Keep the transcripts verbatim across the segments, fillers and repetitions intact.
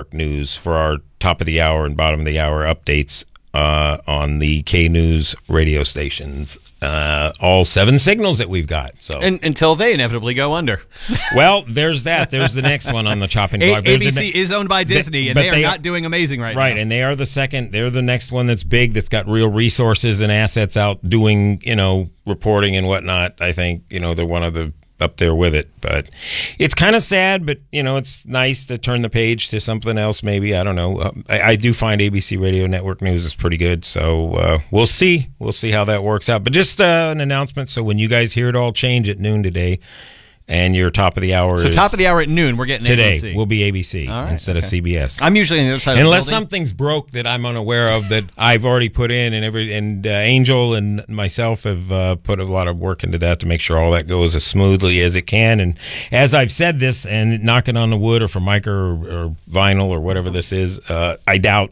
Network news for our top of the hour and bottom of the hour updates uh, on the K News radio stations. Uh, all seven signals that we've got. So and, until they inevitably go under. Well, there's that. There's the next one on the chopping A- block. There's A B C the, is owned by Disney, the, and they are they not doing amazing right, right, now. Right, and they are the second. They're the next one that's big, that's got real resources and assets out doing, you know, reporting and whatnot. I think, you know, they're one of the up there with it, but it's kind of sad, but you know, it's nice to turn the page to something else. Maybe, I don't know. Uh, I, I do find A B C Radio Network news is pretty good, so uh, we'll see. We'll see how that works out. But just uh, an announcement, so when you guys hear it all change at noon today, and your top of the hour so is top of the hour at noon, we're getting today. A B C. Will be A B C right, instead okay. of C B S. I'm usually on the other side Unless of the building. something's broke that I'm unaware of that I've already put in, and every and uh, Angel and myself have uh, put a lot of work into that to make sure all that goes as smoothly as it can. And as I've said this, and knocking on the wood or for mica or, or vinyl or whatever this is, uh, I doubt.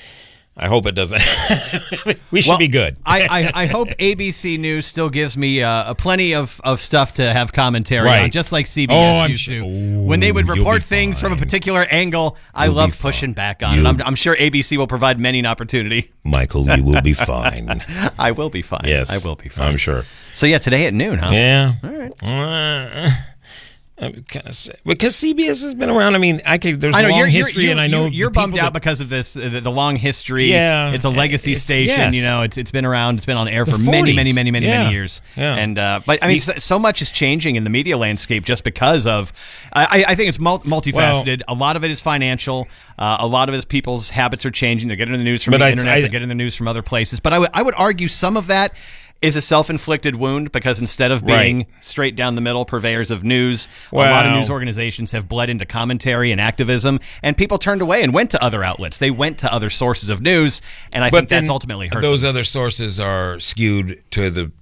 I hope it doesn't. We should well, be good. I, I, I hope A B C News still gives me uh, plenty of, of stuff to have commentary Right. on, just like C B S Oh, I'm used sure- to. Ooh, when they would you'll report be things from a fine. particular angle, I You'll be love fine. pushing back on it. You- I'm, I'm sure A B C will provide many an opportunity. Michael, you will be fine. I will be fine. Yes, I will be fine. I'm sure. So, yeah, today at noon, huh? Yeah. All right. Uh, I'm kind of sad. Because C B S has been around. I mean, I could. There's I know long you're, you're, history, you're, and I know you're, you're the bummed people out that- because of this, uh, the, the long history. Yeah, it's a legacy it's- station. yes. You know, it's it's been around. It's been on air The for many, forties. many, many, many, Yeah. many years. Yeah. And uh, but I mean, so, so much is changing in the media landscape just because of. I, I think it's mul- multifaceted. Well, a lot of it is financial. Uh, a lot of it is people's habits are changing. They're getting the news from But the I'd- internet. I- They're getting the news from other places. But I would I would argue some of that is a self-inflicted wound because instead of being Right. straight down the middle purveyors of news, a lot of Well- news organizations have bled into commentary and activism, and people turned away and went to other outlets. They went to other sources of news, and I think that's then ultimately hurt those them. other sources are skewed to the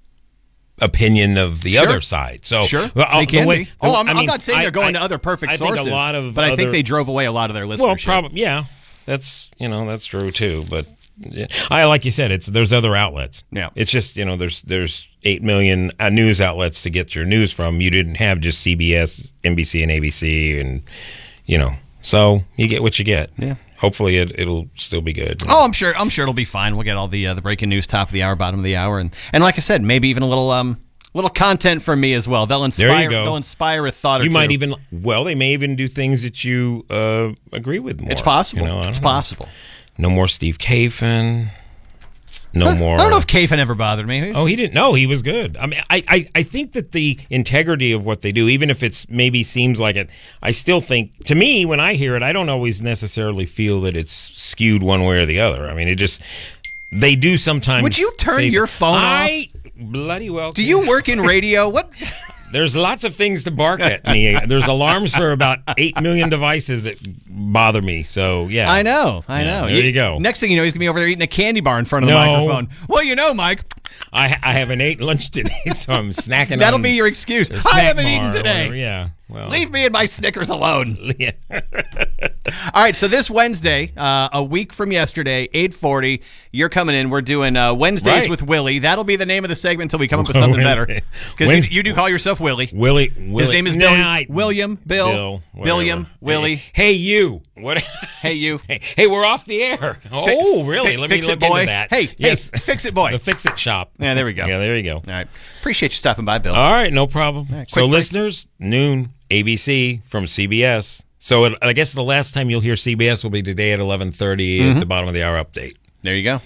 opinion of the Sure. other side. So Sure, well, they the can way- be. Oh, I'm, I I'm mean, not saying they're I- going I- to other perfect I think sources, a lot of but I think other- they drove away a lot of their listeners. Well, probably, yeah. That's, you know, that's true too. But yeah. I, like you said, it's there's other outlets. Yeah. It's just, you know, there's there's eight million uh, news outlets to get your news from. You didn't have just C B S, N B C, and A B C, and you know, so you get what you get. Yeah. Hopefully, it it'll still be good. you know. Oh, I'm sure. I'm sure it'll be fine. We'll get all the uh, the breaking news, top of the hour, bottom of the hour, and and like I said, maybe even a little um little content from me as well. They'll inspire. There you go. They'll inspire a thought or You two. might even well, they may even do things that you uh, agree with more. It's possible. you know, I it's don't know. possible. No more Steve Kafen. No I, more. I don't know if Kafen ever bothered me. Oh, he didn't. No, he was good. I mean, I, I, I think that the integrity of what they do, even if it's maybe seems like it, I still think, to me, when I hear it, I don't always necessarily feel that it's skewed one way or the other. I mean, it just, they do sometimes. Would you turn say- your phone I bloody well. Do you work in radio? What? There's lots of things to bark at me. There's alarms for about eight million devices that bother me. So, yeah. I know. I Yeah, know. there you go. Next thing you know, he's going to be over there eating a candy bar in front of the No. microphone. Well, you know, Mike. I, I haven't eaten lunch today, so I'm snacking That'll on be your excuse. a I snack haven't bar eaten or today. whatever. Yeah. Well, Leave me and my Snickers alone. Yeah. All right, so this Wednesday, uh, a week from yesterday, eight forty, you're coming in. We're doing uh, Wednesdays Right. with Willie. That'll be the name of the segment until we come up with something better. Because Wednesday- you, you do call yourself Willie. Willie, Willie. His name is Nah, Billy, I- William, Bill, Bill, whatever. William, Willie. Hey, hey, you. What? Hey, you. Hey, hey, we're off the air. Oh, really? fi- Let fix me it, look boy. into that. Hey, yes. hey, fix it, boy. The Fix It Shop. Yeah, there we go. Yeah, there you go. All right. Appreciate you stopping by, Bill. All right, no problem. right, so, quick break. listeners, noon, A B C from C B S. So, it, I guess the last time you'll hear C B S will be today at eleven thirty Mm-hmm. at the bottom of the hour update. There you go.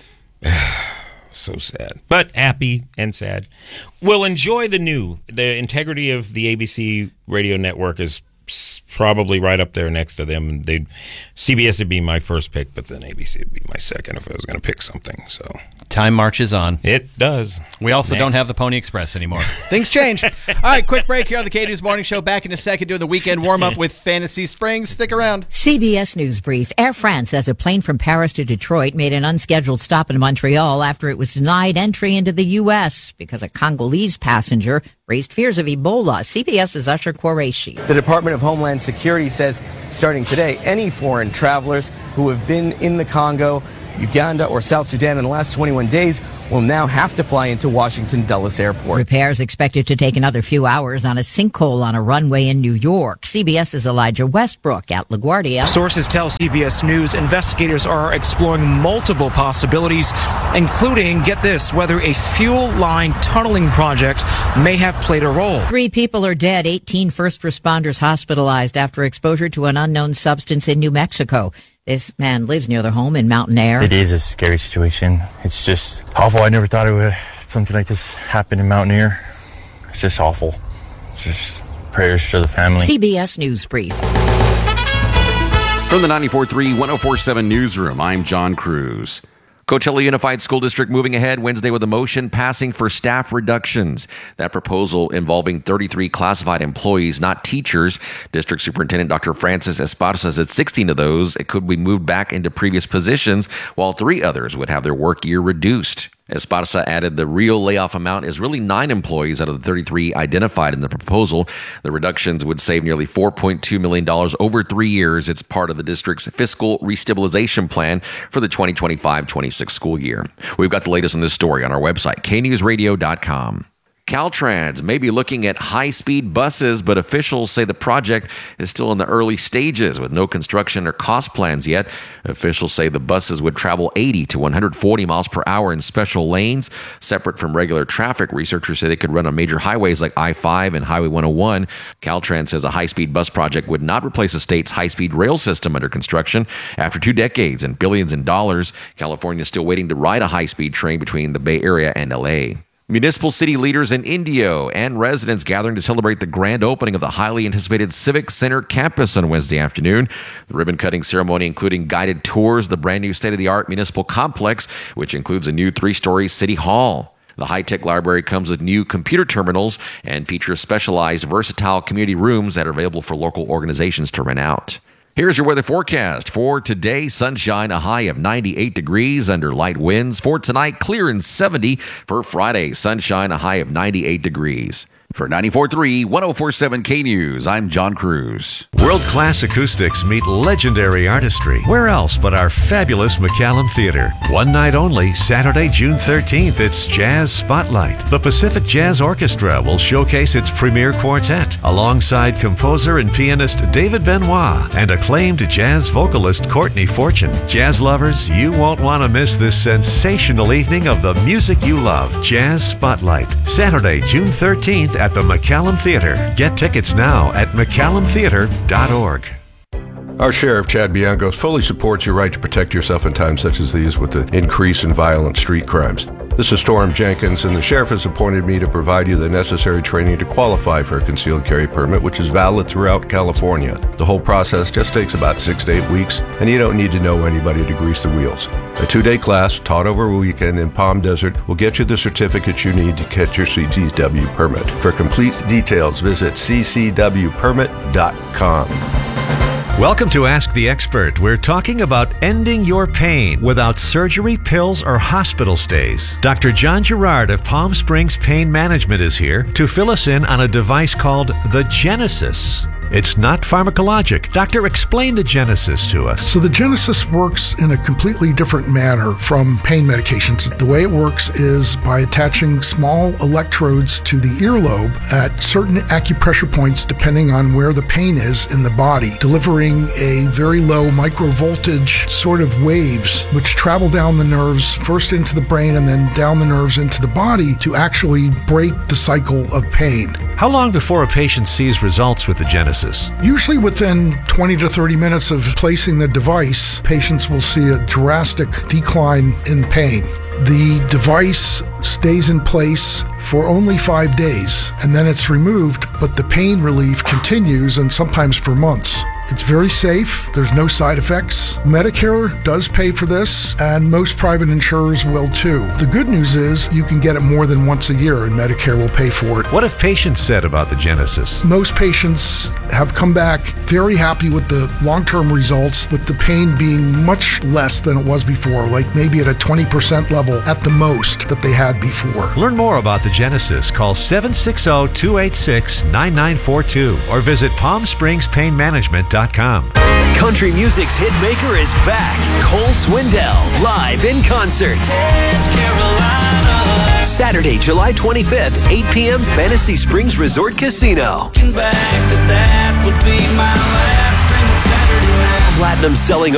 So sad, but happy and sad. We'll enjoy the new. The integrity of the A B C radio network is s- probably right up there next to them. They, C B S would be my first pick, but then A B C would be my second if I was going to pick something. So Time marches on. it does. We also Next. don't have the Pony Express anymore. Things change. All right, quick break here on the K News Morning Show. Back in a second doing the weekend warm-up with Fantasy Springs. Stick around. C B S News Brief. Air France says a plane from Paris to Detroit made an unscheduled stop in Montreal after it was denied entry into the U S because a Congolese passenger raised fears of Ebola. CBS's Usher Qureshi. The Department of Homeland Security says starting today, any foreign travelers who have been in the Congo Uganda, or South Sudan in the last twenty-one days will now have to fly into Washington Dulles Airport. Repairs expected to take another few hours on a sinkhole on a runway in New York. CBS's Elijah Westbrook at LaGuardia. Sources tell C B S News investigators are exploring multiple possibilities, including, get this, whether a fuel line tunneling project may have played a role. Three people are dead, eighteen first responders hospitalized after exposure to an unknown substance in New Mexico. This man lives near their home in Mountain Air. It is a scary situation. It's just awful. I never thought it would something like this happen in Mountain Air. It's just awful. It's just prayers to the family. C B S News Brief. From the ninety-four point three, one oh four point seven Newsroom, I'm John Cruz. Coachella Unified School District moving ahead Wednesday with a motion passing for staff reductions. That proposal involving thirty-three classified employees, not teachers. District Superintendent Doctor Francis Esparza said sixteen of those it could be moved back into previous positions, while three others would have their work year reduced. Esparza added the real layoff amount is really nine employees out of the thirty-three identified in the proposal. The reductions would save nearly four point two million dollars over three years. It's part of the district's fiscal restabilization plan for the twenty twenty-five twenty-six school year. We've got the latest on this story on our website, k news radio dot com. Caltrans may be looking at high-speed buses, but officials say the project is still in the early stages with no construction or cost plans yet. Officials say the buses would travel eighty to one hundred forty miles per hour in special lanes, separate from regular traffic. Researchers say they could run on major highways like I five and Highway one oh one. Caltrans says a high-speed bus project would not replace the state's high-speed rail system under construction. After two decades and billions in dollars, California is still waiting to ride a high-speed train between the Bay Area and L A. Municipal city leaders in Indio and residents gathering to celebrate the grand opening of the highly anticipated Civic Center campus on Wednesday afternoon. The ribbon-cutting ceremony including guided tours of the brand-new state-of-the-art municipal complex, which includes a new three-story city hall. The high-tech library comes with new computer terminals and features specialized, versatile community rooms that are available for local organizations to rent out. Here's your weather forecast for today. Sunshine, a high of ninety-eight degrees under light winds. For tonight, clear and seventy. For Friday, sunshine, a high of ninety-eight degrees. For ninety-four point three, one oh four point seven K News, I'm John Cruz. World-class acoustics meet legendary artistry. Where else but our fabulous McCallum Theater? One night only, Saturday, June thirteenth, it's Jazz Spotlight. The Pacific Jazz Orchestra will showcase its premier quartet alongside composer and pianist David Benoit and acclaimed jazz vocalist Courtney Fortune. Jazz lovers, you won't want to miss this sensational evening of the music you love. Jazz Spotlight, Saturday, June thirteenth at the McCallum Theater. Get tickets now at mccallum theater dot org. Our Sheriff, Chad Biancos, fully supports your right to protect yourself in times such as these with the increase in violent street crimes. This is Storm Jenkins, and the Sheriff has appointed me to provide you the necessary training to qualify for a concealed carry permit, which is valid throughout California. The whole process just takes about six to eight weeks, and you don't need to know anybody to grease the wheels. A two-day class taught over a weekend in Palm Desert will get you the certificates you need to get your C C W permit. For complete details, visit c c w permit dot com. Welcome to Ask the Expert. We're talking about ending your pain without surgery, pills, or hospital stays. Doctor John Gerard of Palm Springs Pain Management is here to fill us in on a device called the Genesis. It's not pharmacologic. Doctor, explain the Genesis to us. So the Genesis works in a completely different manner from pain medications. The way it works is by attaching small electrodes to the earlobe at certain acupressure points depending on where the pain is in the body, delivering a very low microvoltage sort of waves which travel down the nerves, first into the brain and then down the nerves into the body to actually break the cycle of pain. How long before a patient sees results with the Genesis? Usually within twenty to thirty minutes of placing the device, patients will see a drastic decline in pain. The device stays in place for only five days, and then it's removed, but the pain relief continues, and sometimes for months. It's very safe. There's no side effects. Medicare does pay for this, and most private insurers will too. The good news is you can get it more than once a year, and Medicare will pay for it. What have patients said about the Genesis? Most patients have come back very happy with the long-term results, with the pain being much less than it was before, like maybe at a twenty percent level at the most that they had before. Learn more about the Genesis. Call seven six zero, two eight six, nine nine four two or visit palm springs pain management dot com. dot com. Country music's hit maker is back. Cole Swindell, live in concert. Saturday, July twenty-fifth, eight p.m., Fantasy Springs Resort Casino. Platinum selling